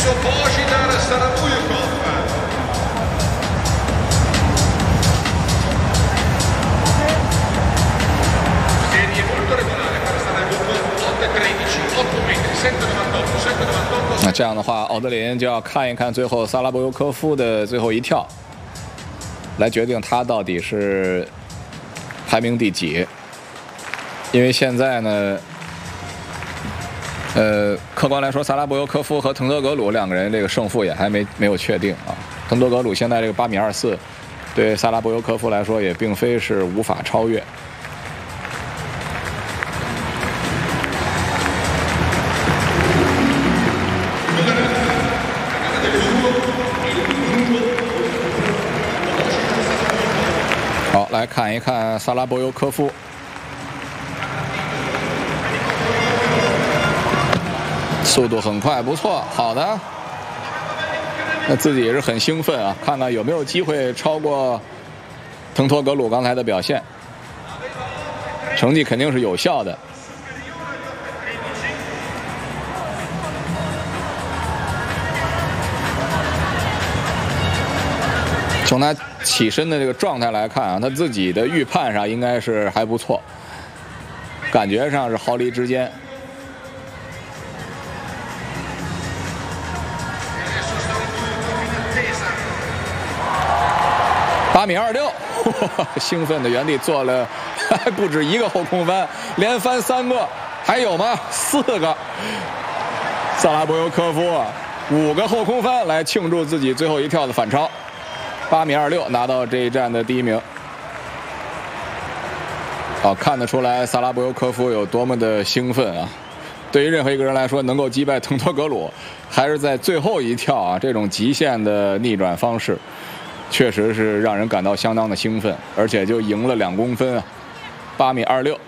那这样的话，奥德林就要看一看最后萨拉博尤科夫的最后一跳，来决定他到底是排名第几。因为现在呢，客观来说，萨拉博尤科夫和滕德格鲁两个人这个胜负也还没有确定啊。滕德格鲁现在这个8米24，对萨拉博尤科夫来说也并非是无法超越。好，来看一看萨拉博尤科夫。速度很快，不错，好的。那自己也是很兴奋啊，看看有没有机会超过滕托格鲁刚才的表现。成绩肯定是有效的。从他起身的这个状态来看啊，他自己的预判上应该是还不错，感觉上是毫厘之间。8米26，兴奋的原地做了不止一个后空翻，连翻3个，还有吗？4个。萨拉博尤科夫5个后空翻来庆祝自己最后一跳的反超，8米26拿到这一站的第1名。好，看得出来萨拉博尤科夫有多么的兴奋啊！对于任何一个人来说，能够击败滕托格鲁，还是在最后一跳啊，这种极限的逆转方式。确实是让人感到相当的兴奋，而且就赢了2公分啊，8米26。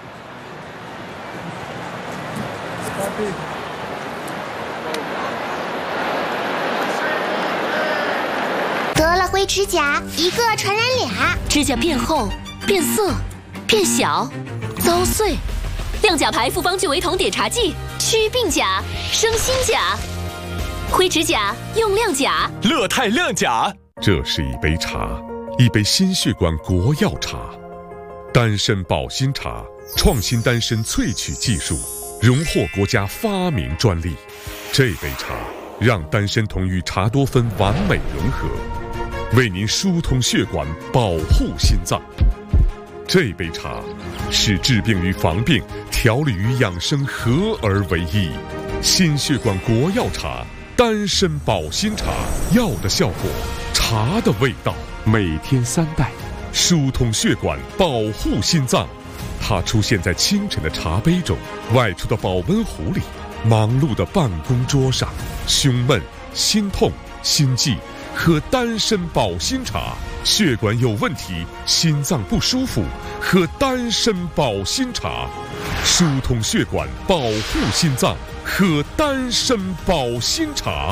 得了灰指甲，一个传染俩， 指甲变厚、变色、变小、遭碎。亮甲牌复方聚维酮碘茶剂，祛病甲、生新甲。灰指甲用亮甲， 乐泰亮甲。 这是一杯茶，一杯心血管国药茶，丹参保心茶，创新丹参萃取技术，荣获国家发明专利。这杯茶让丹参酮与茶多酚完美融合，为您疏通血管，保护心脏。这杯茶使治病与防病、调理与养生合而为一。心血管国药茶，丹参保心茶，药的效果，茶的味道，每天3袋，疏通血管，保护心脏。它出现在清晨的茶杯中，外出的保温壶里，忙碌的办公桌上。胸闷、心痛、心悸，喝丹参保心茶；血管有问题、心脏不舒服，喝丹参保心茶。疏通血管，保护心脏，喝丹参保心茶。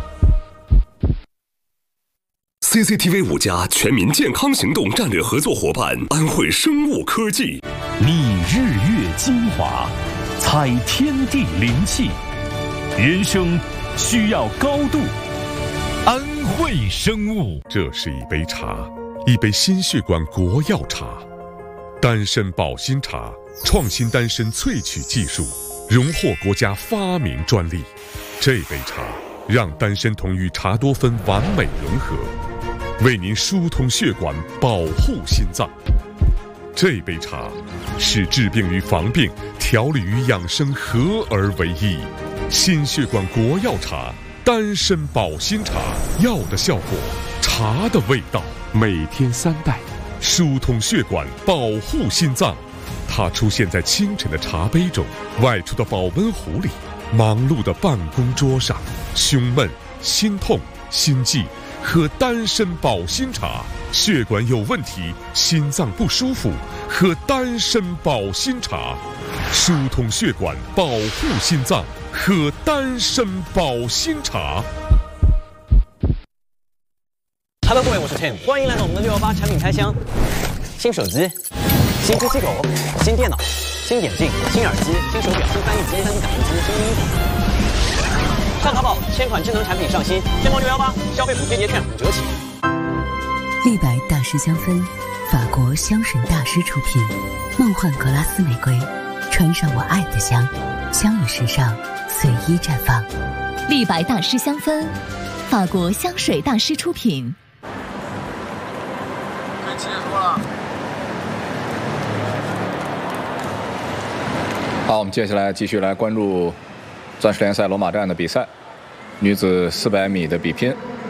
CCTV 5家全民健康行动战略合作伙伴安慧生物科技， 你日月精华，采天地灵气，人生需要高度。安慧生物， 这是一杯茶，一杯心血管国药茶，丹参保心茶，创新丹参萃取技术，荣获国家发明专利。这杯茶让丹参酮与茶多酚完美融合，为您疏通血管，保护心脏。这杯茶使治病与防病、调理与养生合而为一。心血管国药茶，丹参保心茶，药的效果，茶的味道，每天3袋，疏通血管，保护心脏。它出现在清晨的茶杯中，外出的保温壶里，忙碌的办公桌上。胸闷、心痛、心悸，喝丹参保心茶；血管有问题、心脏不舒服，喝丹参保心茶。疏通血管，保护心脏，喝丹参保心茶。 Hello， 各位，我是 Tim， 欢迎来到我们的618产品开箱。新手机、新机器狗、新电脑、新眼镜、新耳机、新手表、新翻译机、新感应机、新音响。 上淘宝1000款智能产品上新，天猫618消费补贴节券5折起。 立白大师香氛，法国香水大师出品，梦幻格拉斯玫瑰，穿上我爱的香，香与时尚随意绽放。 立白大师香氛，法国香水大师出品。 该结束了。好，我们接下来继续来关注钻石联赛罗马站的比赛，女子400米的比拼。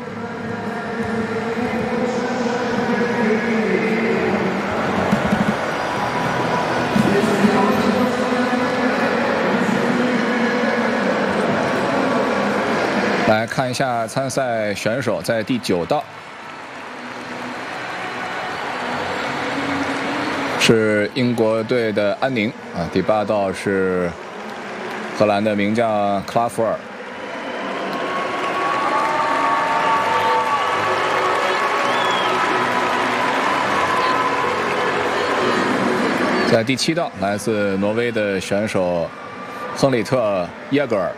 来看一下参赛选手，在第9道是英国队的安宁啊，第8道是荷兰的名将克拉福尔。在第7道，来自挪威的选手亨里特耶格尔。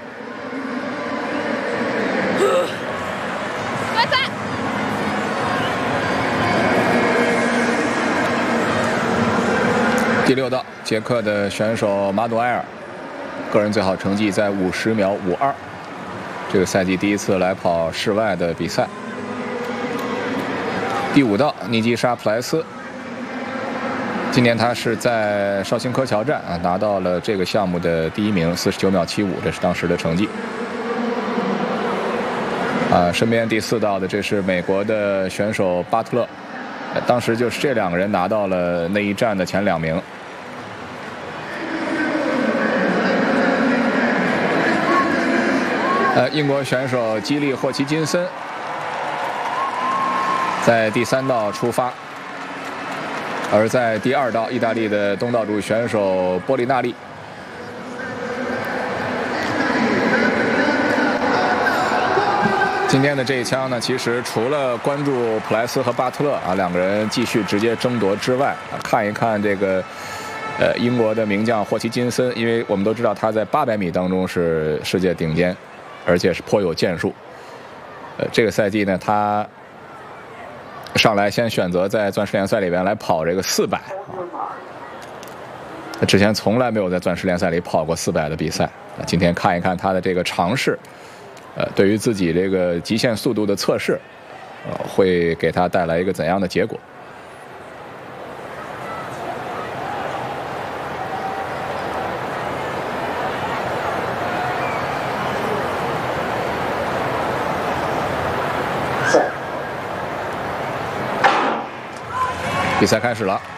第6道，捷克的选手马努埃尔，个人最好成绩在50秒52，这个赛季第一次来跑室外的比赛。第5道，尼基沙普莱斯，今年他是在绍兴科桥站啊拿到了这个项目的第1名，49秒75，这是当时的成绩。身边第4道的这是美国的选手巴特勒，当时就是这2个人拿到了那一站的前2名。英国选手基利霍奇金森在第3道出发，而在第2道，意大利的东道主选手波利纳利。今天的这一枪呢，其实除了关注普莱斯和巴特勒啊2个人继续直接争夺之外，看一看这个英国的名将霍奇金森，因为我们都知道他在800米当中是世界顶尖，而且是颇有建树。这个赛季呢，他上来先选择在钻石联赛里边来跑这个400，之前从来没有在钻石联赛里跑过400的比赛。今天看一看他的这个尝试，对于自己这个极限速度的测试，会给他带来一个怎样的结果？比赛开始了。